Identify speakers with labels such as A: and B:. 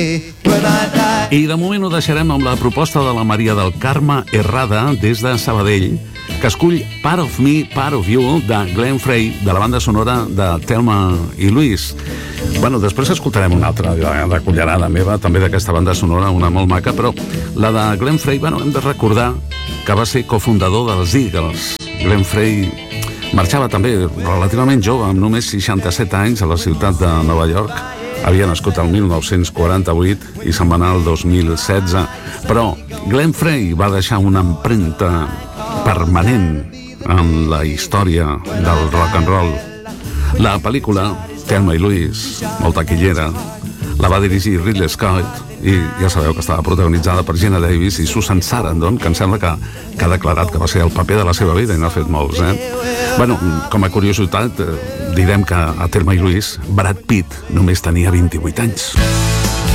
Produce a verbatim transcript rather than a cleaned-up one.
A: I de moment ho deixarem amb la proposta de la Maria del Carme Herrada des de Sabadell, que escull Part of Me, Part of You de Glenn Frey, de la banda sonora de Thelma i Louise. Bueno, després escoltarem una altra de, de cullerada meva, també d'aquesta banda sonora, una molt maca, però la de Glenn Frey, bueno, hem de recordar que va ser cofundador dels Eagles. Glenn Frey marxava també relativament jove, amb només seixanta-set anys, a la ciutat de Nova York. Havia nascut el mil nou-cents quaranta-vuit i se'n va anar el dos mil setze. Però Glenn Frey va deixar una empremta permanent en la història del rock and roll. La pel·lícula Thelma i Louise, molt taquillera, la va dirigir Ridley Scott i ja sabeu que estava protagonitzada per Geena Davis i Susan Sarandon, que em sembla que, que ha declarat que va ser el paper de la seva vida i n'ha fet molts, eh? Bueno, com a curiositat, eh, direm que a Thelma i Louise Brad Pitt només tenia vint-i-vuit anys.